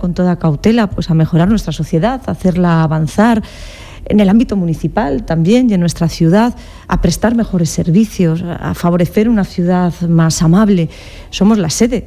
con toda cautela, pues a mejorar nuestra sociedad, a hacerla avanzar en el ámbito municipal también y en nuestra ciudad, a prestar mejores servicios, a favorecer una ciudad más amable. Somos la sede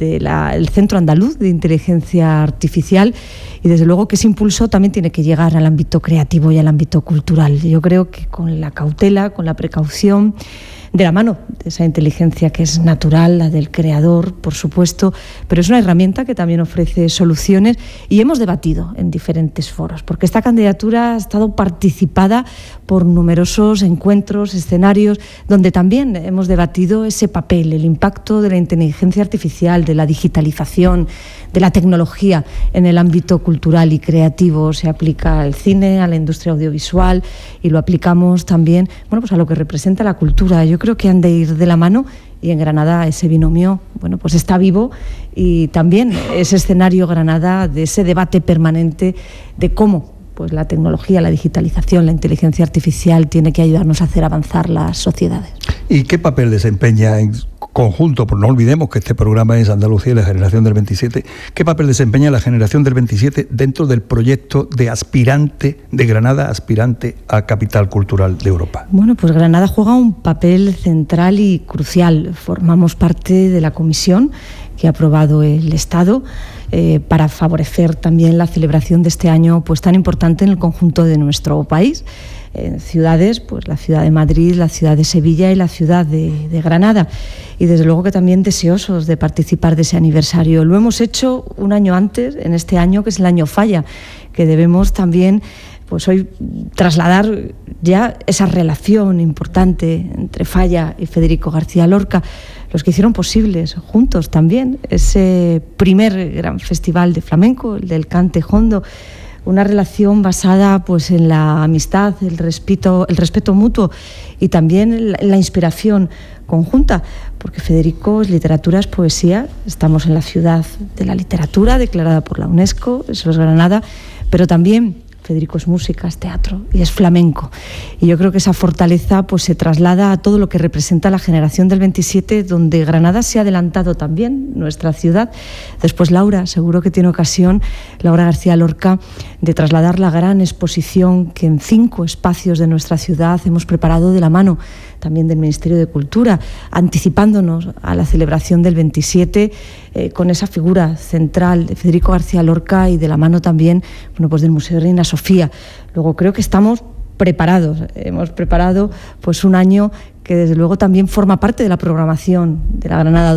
del Centro Andaluz de Inteligencia Artificial y desde luego que ese impulso también tiene que llegar al ámbito creativo y al ámbito cultural. Yo creo que con la cautela, con la precaución, de la mano de esa inteligencia que es natural, la del creador, por supuesto, pero es una herramienta que también ofrece soluciones y hemos debatido en diferentes foros, porque esta candidatura ha estado participada por numerosos encuentros, escenarios, donde también hemos debatido ese papel, el impacto de la inteligencia artificial, de la digitalización, de la tecnología en el ámbito cultural y creativo. Se aplica al cine, a la industria audiovisual y lo aplicamos también, bueno, pues a lo que representa la cultura. Yo creo que han de ir de la mano y en Granada ese binomio, bueno, pues está vivo y también ese escenario Granada de ese debate permanente de cómo pues la tecnología, la digitalización, la inteligencia artificial tiene que ayudarnos a hacer avanzar las sociedades. ¿Y qué papel desempeña en conjunto? Pues no olvidemos que este programa es Andalucía y la generación del 27. ¿Qué papel desempeña la generación del 27 dentro del proyecto de aspirante de Granada, aspirante a Capital Cultural de Europa? Bueno, pues Granada juega un papel central y crucial. Formamos parte de la comisión que ha aprobado el Estado para favorecer también la celebración de este año pues tan importante en el conjunto de nuestro país. En ciudades, pues la ciudad de Madrid, la ciudad de Sevilla y la ciudad de Granada. Y desde luego que también deseosos de participar de ese aniversario. Lo hemos hecho un año antes, en este año, que es el año Falla, que debemos también pues hoy trasladar ya esa relación importante entre Falla y Federico García Lorca, los que hicieron posibles juntos también ese primer gran festival de flamenco, el del Cante Jondo. Una relación basada pues en la amistad, el respeto mutuo y también en la inspiración conjunta, porque Federico es literatura, es poesía. Estamos en la ciudad de la literatura declarada por la UNESCO, eso es Granada, pero también Federico es música, es teatro y es flamenco. Y yo creo que esa fortaleza pues se traslada a todo lo que representa la generación del 27, donde Granada se ha adelantado también, nuestra ciudad. Después Laura, seguro que tiene ocasión, Laura García Lorca, de trasladar la gran exposición que en 5 espacios de nuestra ciudad hemos preparado de la mano también del Ministerio de Cultura, anticipándonos a la celebración del 27 con esa figura central de Federico García Lorca y de la mano también, bueno, pues del Museo de Reina Sofía. Luego creo que estamos preparados, hemos preparado pues un año que desde luego también forma parte de la programación de la Granada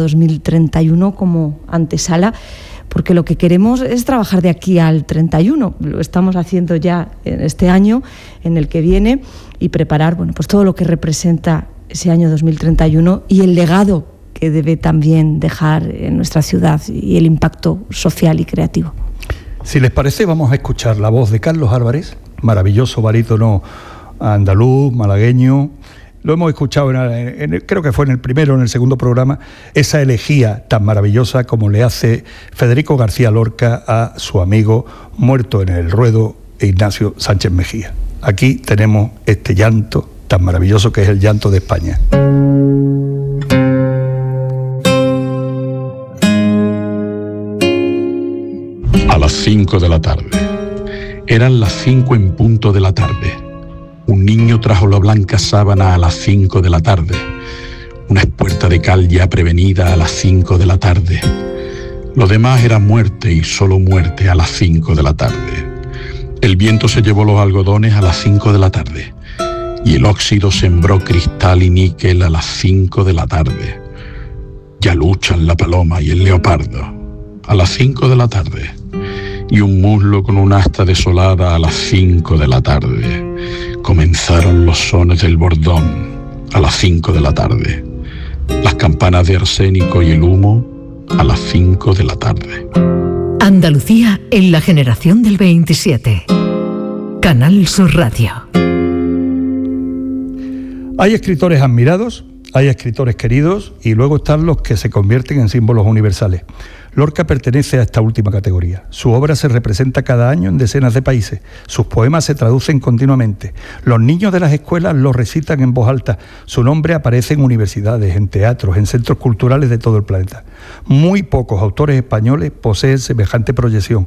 2031 como antesala, porque lo que queremos es trabajar de aquí al 31, lo estamos haciendo ya en este año, en el que viene, y preparar bueno, pues todo lo que representa ese año 2031 y el legado que debe también dejar en nuestra ciudad y el impacto social y creativo. Si les parece, vamos a escuchar la voz de Carlos Álvarez, maravilloso barítono andaluz, malagueño. Lo hemos escuchado, creo que fue en el primero o en el segundo programa, esa elegía tan maravillosa como le hace Federico García Lorca a su amigo muerto en el ruedo, Ignacio Sánchez Mejía. Aquí tenemos este llanto tan maravilloso que es el llanto de España. A las 5 de la tarde. Eran las 5 en punto de la tarde. Un niño trajo la blanca sábana a las 5 de la tarde. Una espuerta de cal ya prevenida a las 5 de la tarde. Lo demás era muerte y solo muerte a las 5 de la tarde. El viento se llevó los algodones a las 5 de la tarde. Y el óxido sembró cristal y níquel a las 5 de la tarde. Ya luchan la paloma y el leopardo a las 5 de la tarde. Y un muslo con un asta desolada a las 5 de la tarde. Comenzaron los sones del bordón a las 5 de la tarde. Las campanas de arsénico y el humo a las 5 de la tarde. Andalucía en la generación del 27. Canal Sur Radio. Hay escritores admirados, hay escritores queridos y luego están los que se convierten en símbolos universales. Lorca pertenece a esta última categoría. Su obra se representa cada año en decenas de países. Sus poemas se traducen continuamente. Los niños de las escuelas los recitan en voz alta. Su nombre aparece en universidades, en teatros, en centros culturales de todo el planeta. Muy pocos autores españoles poseen semejante proyección.